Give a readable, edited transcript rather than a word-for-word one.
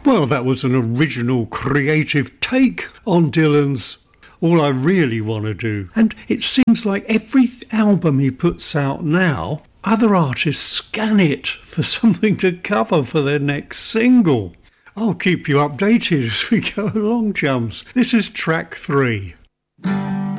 Well, that was an original creative take on Dylan's All I Really Want to Do. And it seems like every album he puts out now, other artists scan it for something to cover for their next single. I'll keep you updated as we go along, chums. This is track 3.